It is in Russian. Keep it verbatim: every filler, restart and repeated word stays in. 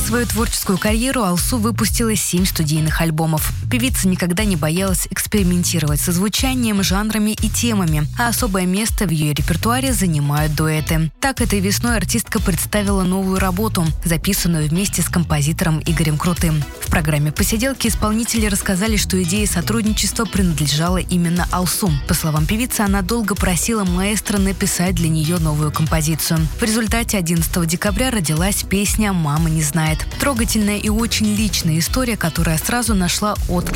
свою творческую карьеру Алсу выпустила семь студийных альбомов. Певица никогда не боялась экспериментировать со звучанием, жанрами и темами, а особое место в ее репертуаре занимают дуэты. Так, этой весной артистка представила новую работу, записанную вместе с композитором Игорем Крутым. В программе «Посиделки» исполнители рассказали, что идея сотрудничества принадлежала именно Алсу. По словам певицы, она долго просила маэстро написать для нее новую композицию. В результате одиннадцатого декабря родилась песня «Мама не знает». Трогательная и очень личная история, которая сразу нашла отклик